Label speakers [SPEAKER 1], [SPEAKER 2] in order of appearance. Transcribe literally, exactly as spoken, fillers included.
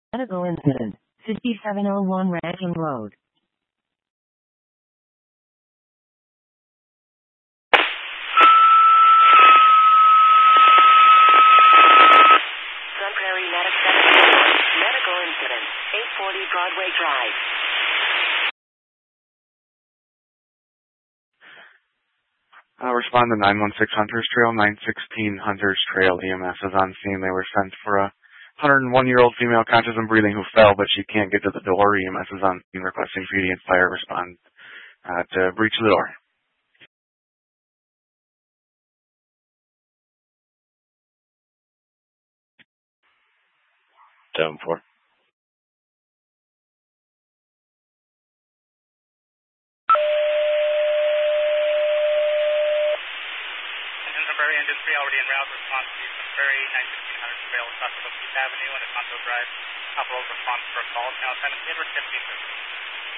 [SPEAKER 1] Medical incident. fifty-seven oh one Rankin Road.
[SPEAKER 2] Sun Prairie Medical Medical incident. eight forty Broadway Drive.
[SPEAKER 3] Uh, respond to nine one six Hunters Trail, nine sixteen Hunters Trail. E M S is on scene. They were sent for a one hundred one-year-old female conscious and breathing who fell, but she can't get to the door. E M S is on scene requesting P D and fire respond uh, to breach the door. seven four.
[SPEAKER 4] Prairie Industry already en route. Response to Sun Prairie, nine sixteen Hunters Trail, south of East Avenue, and a Conto Drive. Top road response for a call. Channel ten, Edward fifteen.